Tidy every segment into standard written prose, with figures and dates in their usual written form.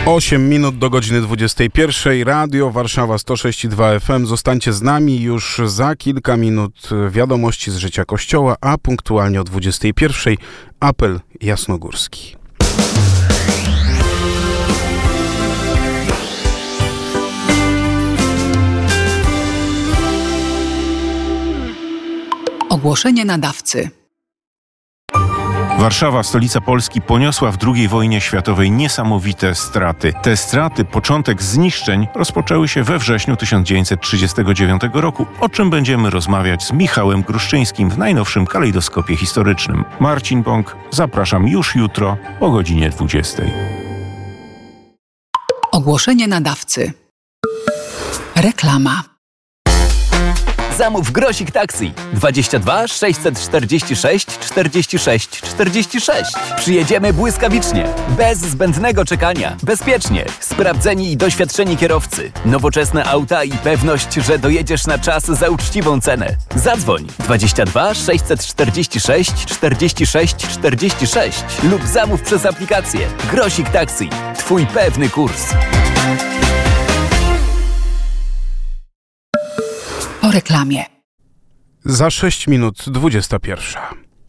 8 minut do godziny 21. Radio Warszawa 106,2 FM. Zostańcie z nami już za kilka minut. Wiadomości z życia Kościoła, a punktualnie o 21. Apel jasnogórski. Ogłoszenie nadawcy. Warszawa, stolica Polski, poniosła w II wojnie światowej niesamowite straty. Te straty, początek zniszczeń, rozpoczęły się we wrześniu 1939 roku, o czym będziemy rozmawiać z Michałem Gruszczyńskim w najnowszym kalejdoskopie historycznym. Marcin Bąk, zapraszam już jutro o godzinie 20. Ogłoszenie nadawcy. Reklama. Zamów Grosik Taxi 22 646 46 46. Przyjedziemy błyskawicznie, bez zbędnego czekania, bezpiecznie, sprawdzeni i doświadczeni kierowcy, nowoczesne auta i pewność, że dojedziesz na czas za uczciwą cenę. Zadzwoń 22 646 46 46 lub zamów przez aplikację Grosik Taxi. Twój pewny kurs. Po reklamie. Za 6 minut 21.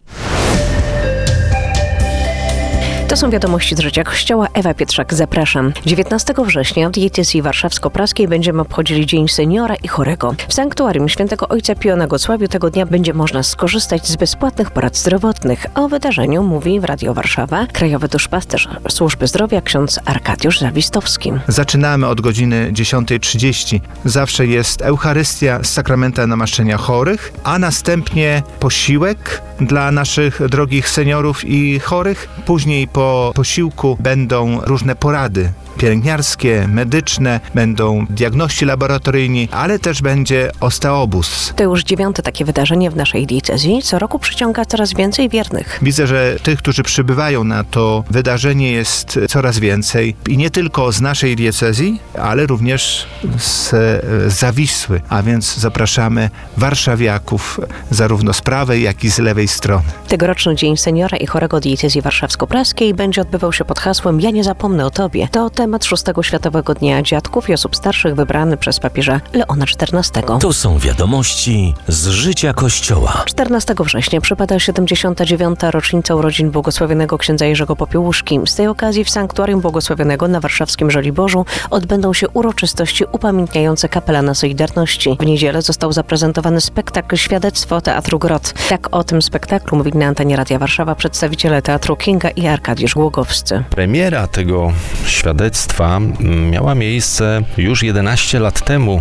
To są wiadomości z życia Kościoła. Ewa Pietrzak, zapraszam. 19 września w diecezji warszawsko-praskiej będziemy obchodzili Dzień Seniora i Chorego. W sanktuarium Świętego Ojca Pia na Gocławiu tego dnia będzie można skorzystać z bezpłatnych porad zdrowotnych. O wydarzeniu mówi w Radio Warszawa krajowy duszpasterz Służby Zdrowia ksiądz Arkadiusz Zawistowski. Zaczynamy od godziny 10:30. Zawsze jest Eucharystia z sakramenta namaszczenia chorych, a następnie posiłek dla naszych drogich seniorów i chorych. Później po posiłku będą różne porady pielęgniarskie, medyczne, będą diagności laboratoryjni, ale też będzie osteobus. To już 9. takie wydarzenie w naszej diecezji. Co roku przyciąga coraz więcej wiernych. Widzę, że tych, którzy przybywają na to wydarzenie, jest coraz więcej. I nie tylko z naszej diecezji, ale również z Zawisły. A więc zapraszamy warszawiaków zarówno z prawej, jak i z lewej strony. Tegoroczny Dzień Seniora i Chorego diecezji warszawsko-praskiej będzie odbywał się pod hasłem Ja nie zapomnę o Tobie. To temat 6. Światowego Dnia Dziadków i Osób Starszych wybrany przez papieża Leona XIV. To są wiadomości z życia Kościoła. 14 września przypada 79. rocznica urodzin błogosławionego księdza Jerzego Popiełuszki. Z tej okazji w Sanktuarium Błogosławionego na warszawskim Żoliborzu odbędą się uroczystości upamiętniające kapelana Solidarności. W niedzielę został zaprezentowany spektakl Świadectwo Teatru Grot. Tak o tym spektaklu mówili na antenie Radia Warszawa przedstawiciele Teatru Kinga i Arkadiusz Głogowscy. Premiera tego świadectwa miała miejsce już 11 lat temu,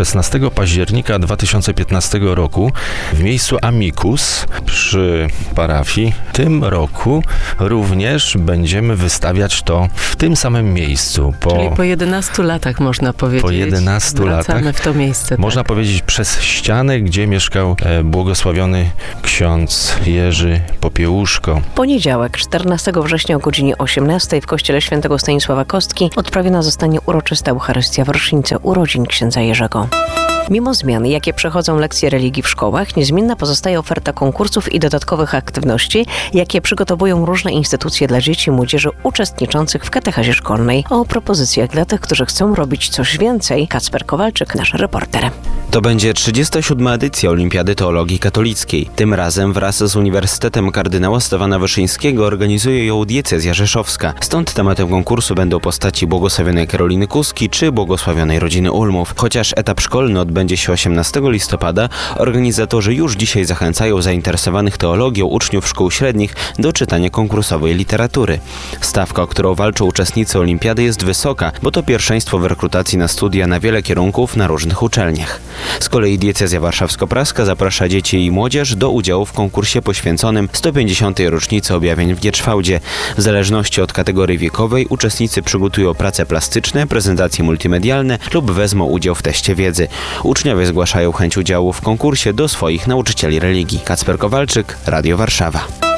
16 października 2015 roku w miejscu Amicus przy parafii. W tym roku również będziemy wystawiać to w tym samym miejscu. Czyli po 11 latach można powiedzieć. Po 11 wracamy latach. w to miejsce. Można powiedzieć przez ścianę, gdzie mieszkał błogosławiony ksiądz Jerzy Popiełuszko. Poniedziałek, 14 września o godzinie 18 w kościele świętego Stanisława Kostki odprawiona zostanie uroczysta Eucharystia w rocznicę urodzin księdza Jerzego. Mimo zmian, jakie przechodzą lekcje religii w szkołach, niezmienna pozostaje oferta konkursów i dodatkowych aktywności, jakie przygotowują różne instytucje dla dzieci i młodzieży uczestniczących w katechezie szkolnej. O propozycjach dla tych, którzy chcą robić coś więcej, Kacper Kowalczyk, nasz reporter. To będzie 37. edycja Olimpiady Teologii Katolickiej. Tym razem wraz z Uniwersytetem Kardynała Stefana Wyszyńskiego organizuje ją diecezja rzeszowska. Stąd tematem konkursu będą postaci błogosławionej Karoliny Kuski czy błogosławionej rodziny Ulmów. Chociaż etap szkolny odbędzie się 18 listopada, organizatorzy już dzisiaj zachęcają zainteresowanych teologią uczniów szkół średnich do czytania konkursowej literatury. Stawka, o którą walczą uczestnicy Olimpiady, jest wysoka, bo to pierwszeństwo w rekrutacji na studia na wiele kierunków na różnych uczelniach. Z kolei diecezja warszawsko-praska zaprasza dzieci i młodzież do udziału w konkursie poświęconym 150. rocznicy objawień w Gierczwałdzie. W zależności od kategorii wiekowej uczestnicy przygotują prace plastyczne, prezentacje multimedialne lub wezmą udział w teście wiedzy. Uczniowie zgłaszają chęć udziału w konkursie do swoich nauczycieli religii. Kacper Kowalczyk, Radio Warszawa.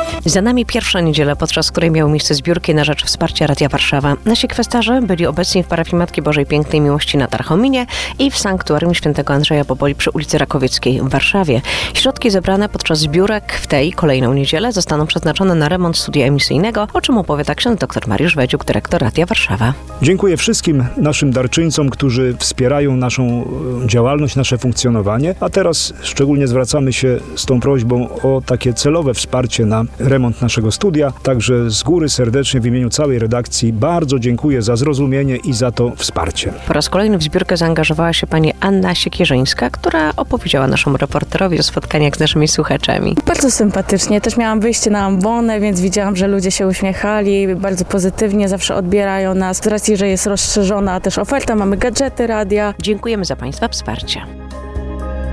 Za nami pierwsza niedziela, podczas której miały miejsce zbiórki na rzecz wsparcia Radia Warszawa. Nasi kwestarze byli obecni w parafii Matki Bożej Pięknej Miłości na Tarchominie i w sanktuarium świętego Andrzeja Boboli przy ulicy Rakowieckiej w Warszawie. Środki zebrane podczas zbiórek w tej kolejną niedzielę zostaną przeznaczone na remont studia emisyjnego, o czym opowiada ksiądz dr Mariusz Wedziuk, dyrektor Radia Warszawa. Dziękuję wszystkim naszym darczyńcom, którzy wspierają naszą działalność, nasze funkcjonowanie, a teraz szczególnie zwracamy się z tą prośbą o takie celowe wsparcie na remont naszego studia. Także z góry serdecznie w imieniu całej redakcji bardzo dziękuję za zrozumienie i za to wsparcie. Po raz kolejny w zbiórkę zaangażowała się pani Anna Siekierzyńska, która opowiedziała naszemu reporterowi o spotkaniach z naszymi słuchaczami. Bardzo sympatycznie. Też miałam wyjście na ambonę, więc widziałam, że ludzie się uśmiechali, bardzo pozytywnie zawsze odbierają nas. Z racji, że jest rozszerzona też oferta, mamy gadżety radia. Dziękujemy za Państwa wsparcie.